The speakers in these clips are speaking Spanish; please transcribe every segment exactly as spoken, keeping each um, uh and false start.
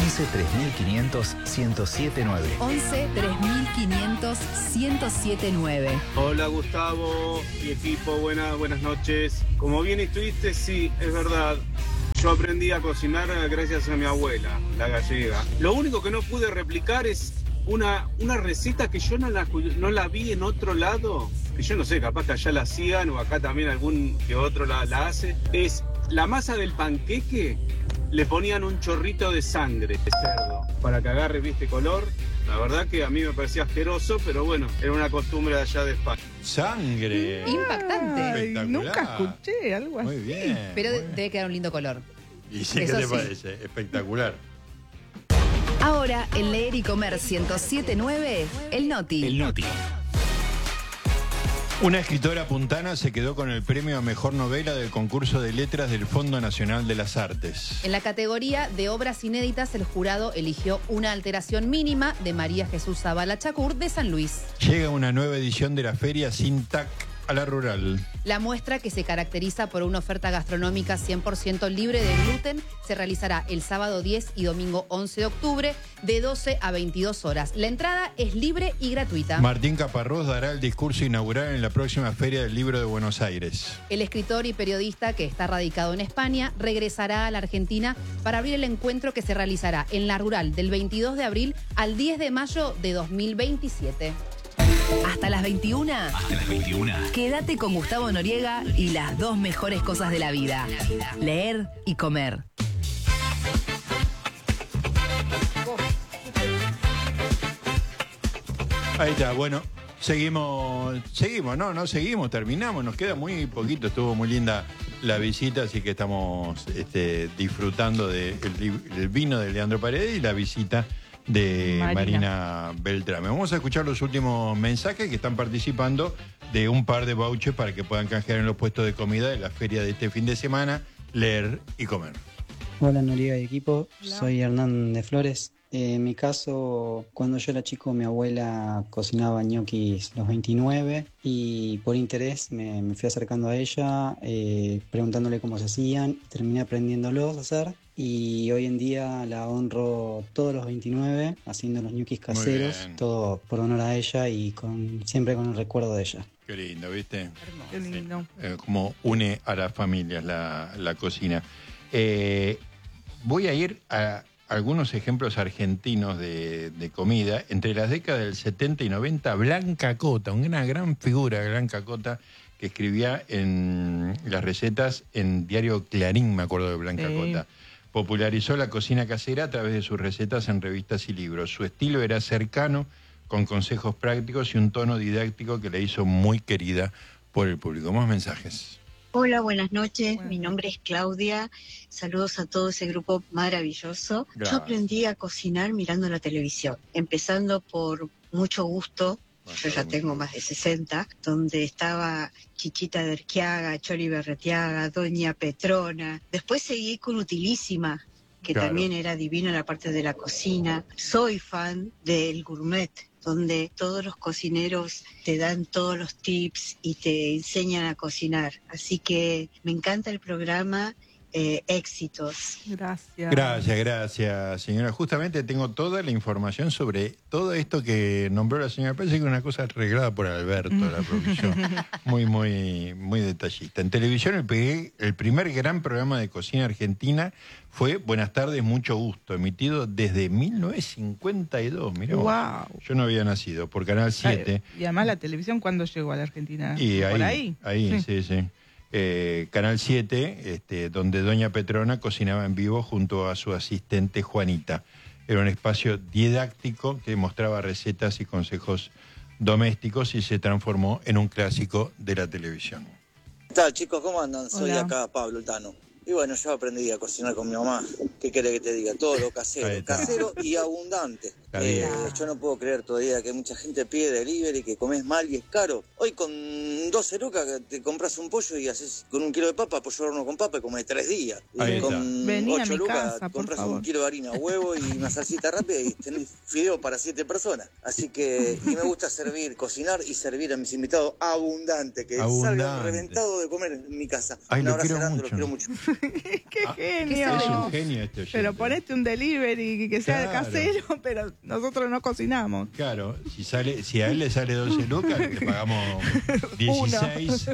once tres mil quinientos ciento siete nueve. once tres mil quinientos ciento siete nueve. Hola Gustavo y equipo, buena, buenas noches. Como bien estuviste, sí, es verdad. Yo aprendí a cocinar gracias a mi abuela, la gallega. Lo único que no pude replicar es una, una receta que yo no la, no la vi en otro lado, que yo no sé, capaz que allá la hacían o acá también algún que otro la, la hace. Es la masa del panqueque, le ponían un chorrito de sangre de cerdo para que agarre, viste, color. La verdad que a mí me parecía asqueroso, pero bueno, era una costumbre de allá de España. ¡Sangre! Impactante. Ay, Espectacular. nunca escuché algo así. Muy bien. Pero muy de- bien. debe quedar un lindo color. ¿Y sí, qué eso te sí. parece? Espectacular. Ahora, en Leer y Comer ciento siete nueve, el Noti. El Noti. Una escritora puntana se quedó con el premio a Mejor Novela del concurso de letras del Fondo Nacional de las Artes. En la categoría de obras inéditas, el jurado eligió Una alteración mínima de María Jesús Zavala Chacur de San Luis. Llega una nueva edición de la feria Sin Tac a la Rural. La muestra, que se caracteriza por una oferta gastronómica cien por ciento libre de gluten, se realizará el sábado diez y domingo once de octubre de doce a veintidós horas. La entrada es libre y gratuita. Martín Caparrós dará el discurso inaugural en la próxima Feria del Libro de Buenos Aires. El escritor y periodista, que está radicado en España, regresará a la Argentina para abrir el encuentro que se realizará en la Rural del veintidós de abril al diez de mayo de dos mil veintisiete. Hasta las veintiuna. Hasta las veintiuna. Quédate con Gustavo Noriega y las dos mejores cosas de la vida: leer y comer. Ahí está, bueno, seguimos, seguimos, no, no seguimos, terminamos, nos queda muy poquito, estuvo muy linda la visita, así que estamos este, disfrutando del del vino de Leandro Paredes y la visita de Marina. Marina Beltrame. Vamos a escuchar los últimos mensajes que están participando de un par de vouchers para que puedan canjear en los puestos de comida de la feria de este fin de semana, Leer y Comer. Hola Noriega y equipo, Hola. soy Hernán de Flores. Eh, en mi caso, cuando yo era chico, mi abuela cocinaba ñoquis los veintinueve y por interés me, me fui acercando a ella, eh, preguntándole cómo se hacían, terminé aprendiéndolos a hacer y hoy en día la honro todos los veintinueve haciendo los ñoquis caseros, bien. todo por honor a ella y con siempre con el recuerdo de ella. Qué lindo, ¿viste? Qué lindo. Eh, como une a las familias la, la cocina. Eh, voy a ir a algunos ejemplos argentinos de, de comida. Entre las décadas del setenta y noventa, Blanca Cota, una gran figura, Blanca Cota, que escribía en las recetas en diario Clarín, me acuerdo de Blanca Sí. Cota. Popularizó la cocina casera a través de sus recetas en revistas y libros. Su estilo era cercano, con consejos prácticos y un tono didáctico que la hizo muy querida por el público. Más mensajes. Hola, buenas noches. Buenas Mi nombre es Claudia. Saludos a todo ese grupo maravilloso. Gracias. Yo aprendí a cocinar mirando la televisión, empezando por Mucho Gusto. Yo ya tengo más de sesenta, donde estaba Chichita de Erquiaga, Chori Berretiaga, Doña Petrona. Después seguí con Utilísima, que Claro. también era divina la parte de la cocina. Soy fan del Gourmet, donde todos los cocineros te dan todos los tips y te enseñan a cocinar. Así que me encanta el programa. Eh, éxitos. Gracias. Gracias, gracias, señora. Justamente tengo toda la información sobre todo esto que nombró la señora. Parece que es una cosa arreglada por Alberto, la producción. Muy, muy, muy detallista. En televisión, el, pe- el primer gran programa de cocina argentina fue Buenas tardes, mucho gusto, emitido desde mil novecientos cincuenta y dos. Mirá vos. Wow. Yo no había nacido, por Canal siete. Y además la televisión, ¿cuándo llegó a la Argentina? Y ahí, ¿Por ahí? ahí, sí, sí. Eh, Canal siete, este, donde Doña Petrona cocinaba en vivo junto a su asistente Juanita. Era un espacio didáctico que mostraba recetas y consejos domésticos y se transformó en un clásico de la televisión. ¿Qué tal, chicos? ¿Cómo andan? Soy Hola. acá Pablo Tano. Y bueno, yo aprendí a cocinar con mi mamá. ¿Qué querés que te diga? Todo lo Ahí casero. está. Casero y abundante. Eh, Claro. yo no puedo creer todavía que mucha gente pide delivery, que comes mal y es caro. Hoy con doce lucas te compras un pollo y haces con un kilo de papa, pollo al horno con papa y comes tres días. Ahí Y está. con Vení a ocho mi lucas casa, por compras favor. un kilo de harina, huevo y una salsita rápida y tenés fideo para siete personas. Así que, y me gusta servir, cocinar y servir a mis invitados abundante, que Abundante. salgan reventados de comer en mi casa. Ay, un lo abrazo quiero grande, mucho. los quiero mucho. ¡Qué Ah, genio! Es un genio este oyente. Pero ponete un delivery que sea Claro. casero, pero nosotros no cocinamos. Claro, si sale, si a él le sale doce lucas, le pagamos dieciséis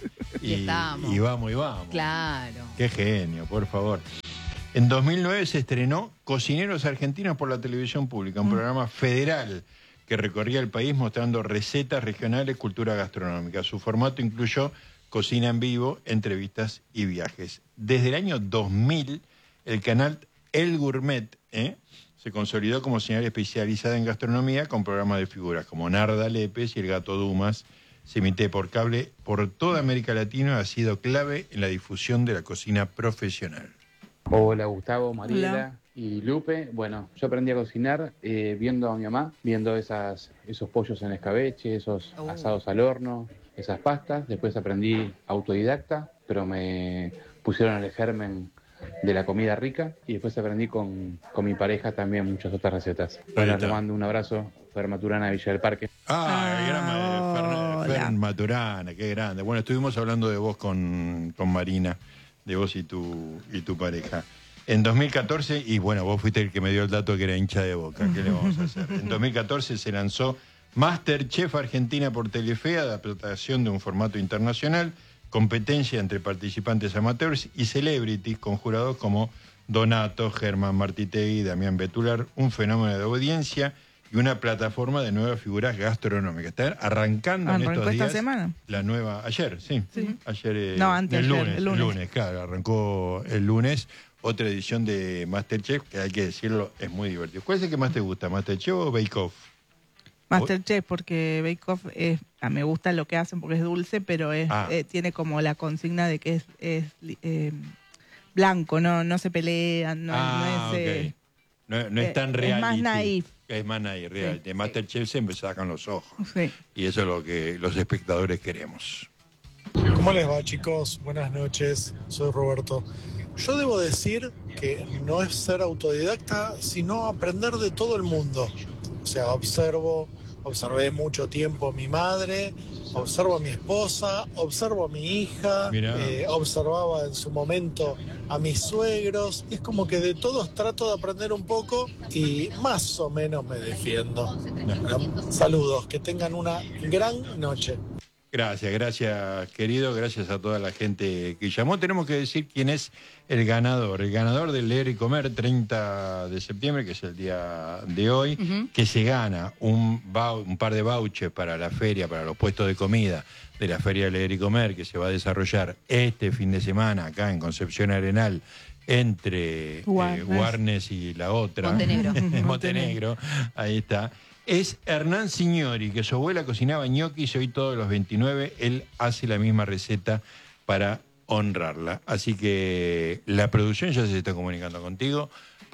Y estamos. y vamos y vamos. Claro. Qué genio, por favor. En dos mil nueve se estrenó Cocineros Argentinos por la televisión pública, un programa federal que recorría el país mostrando recetas regionales, cultura gastronómica. Su formato incluyó cocina en vivo, entrevistas y viajes. Desde el año dos mil, el canal El Gourmet ¿eh? se consolidó como señal especializada en gastronomía con programas de figuras como Narda Lepes y El Gato Dumas. Se emite por cable por toda América Latina y ha sido clave en la difusión de la cocina profesional. Hola Gustavo, Mariela Hola. y Lupe. Bueno, yo aprendí a cocinar eh, viendo a mi mamá, viendo esas, esos pollos en escabeche, esos Oh. asados al horno, esas pastas. Después aprendí autodidacta, pero me pusieron el germen de la comida rica. Y después aprendí con, con mi pareja también muchas otras recetas. Bueno, está. le mando un abrazo, Fer Maturana, Villa del Parque. Ah, el gran Ah, ma- Fer, hola. Fer Maturana, qué grande. Bueno, estuvimos hablando de vos con, con Marina, de vos y tu, y tu pareja. En dos mil catorce, y bueno, vos fuiste el que me dio el dato que era hincha de Boca, ¿qué le vamos a hacer? En dos mil catorce se lanzó Masterchef Argentina por Telefe, adaptación de un formato internacional, competencia entre participantes amateurs y celebrities con jurados como Donato, Germán Martitegui, Damián Betular, un fenómeno de audiencia y una plataforma de nuevas figuras gastronómicas. Está arrancando en Arrancó estos esta días semana. la nueva, ayer, sí, Sí. ayer, eh, No, anteayer, el lunes, el lunes. claro, arrancó el lunes otra edición de Masterchef que hay que decirlo es muy divertido. ¿Cuál es el que más te gusta, Masterchef o Bake Off? Masterchef, porque Bake Off es, ah, me gusta lo que hacen porque es dulce, pero es, Ah. eh, tiene como la consigna de que es, es eh, blanco, no no se pelean, no, ah, no es... eh, ok. No, no es eh, tan es reality. más naif. Es más naif, reality. Sí, De Masterchef siempre sacan los ojos. sí. Y eso es lo que los espectadores queremos. ¿Cómo les va, chicos? Buenas noches, soy Roberto. Yo debo decir que no es ser autodidacta, sino aprender de todo el mundo. O sea, observo, observé mucho tiempo a mi madre, observo a mi esposa, observo a mi hija, Mirá. eh, observaba en su momento a mis suegros. Es como que de todos trato de aprender un poco y más o menos me defiendo. Bueno, saludos, que tengan una gran noche. Gracias, gracias querido, gracias a toda la gente que llamó. Tenemos que decir quién es el ganador. El ganador del Leer y Comer, treinta de septiembre, que es el día de hoy, Ujú. que se gana un, vou- un par de vouchers para la feria, para los puestos de comida de la Feria Leer y Comer, que se va a desarrollar este fin de semana acá en Concepción Arenal, entre eh, Warnes. Warnes y la otra. Montenegro. Montenegro, ahí está. Es Hernán Signori, que su abuela cocinaba ñoquis y hoy todos los veintinueve él hace la misma receta para honrarla. Así que la producción ya se está comunicando contigo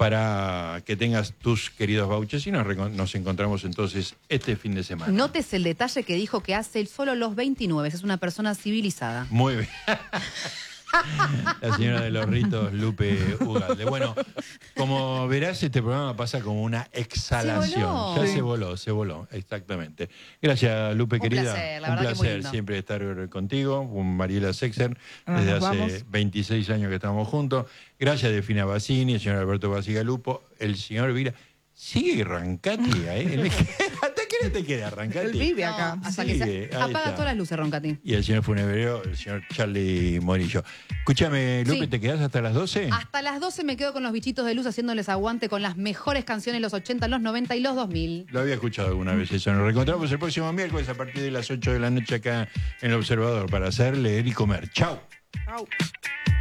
para que tengas tus queridos vouchers y nos, recon- nos encontramos entonces este fin de semana. Notes el detalle que dijo que hace solo los veintinueve. Es una persona civilizada. Muy bien. La señora de los ritos, Lupe Ugalde. Bueno, como verás, este programa pasa como una exhalación. Se voló. Ya Sí. se voló, se voló, exactamente. Gracias, Lupe, Un querida. placer, la Un verdad que muy placer lindo. siempre estar contigo, con Mariela Sexer, Ahora desde nos hace vamos. veintiséis años que estamos juntos. Gracias, Delfina Bassini, el señor Alberto Basigalupo, el señor Vila. Sigue Rancati, ¿eh? ¿Hasta qué hora te queda Rancati? Él vive No, acá. hasta Sí, que se ahí apaga está. todas las luces, Roncati. Y el señor Funebrero, el señor Charlie Morillo. Escúchame, Lupe, Sí. ¿te quedás hasta las doce? Hasta las doce me quedo con los bichitos de luz haciéndoles aguante con las mejores canciones los ochenta, los noventa y los dos mil. Lo había escuchado alguna vez eso. Nos reencontramos el próximo miércoles a partir de las ocho de la noche acá en El Observador para hacer, leer y comer. ¡Chao! Au.